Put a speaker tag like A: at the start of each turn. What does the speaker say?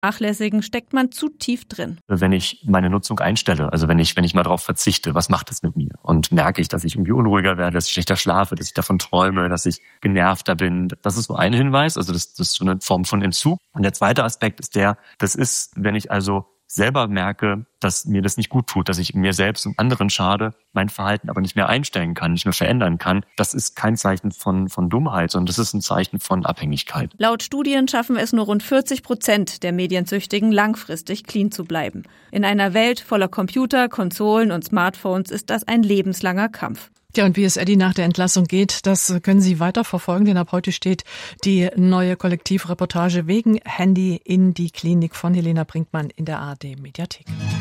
A: vernachlässigen, steckt man zu tief drin.
B: Wenn ich meine Nutzung einstelle, also wenn ich mal darauf verzichte, was macht das mit mir? Und merke ich, dass ich irgendwie unruhiger werde, dass ich schlechter schlafe, dass ich davon träume, dass ich genervter bin. Das ist so ein Hinweis, also das ist so eine Form von Entzug. Und der zweite Aspekt ist das ist, wenn ich also selber merke, dass mir das nicht gut tut, dass ich mir selbst und anderen schade, mein Verhalten aber nicht mehr einstellen kann, nicht mehr verändern kann. Das ist kein Zeichen von Dummheit, sondern das ist ein Zeichen von Abhängigkeit.
A: Laut Studien schaffen es nur rund 40% der Mediensüchtigen, langfristig clean zu bleiben. In einer Welt voller Computer, Konsolen und Smartphones ist das ein lebenslanger Kampf.
C: Ja, und wie es Eddie nach der Entlassung geht, das können Sie weiter verfolgen, denn ab heute steht die neue Kollektivreportage wegen Handy in die Klinik von Helena Brinkmann in der ARD-Mediathek.